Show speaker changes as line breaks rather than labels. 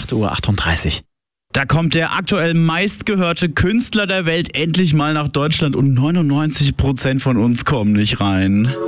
8:38 Uhr.
Da kommt der aktuell meistgehörte Künstler der Welt endlich mal nach Deutschland und 99% von uns kommen nicht rein.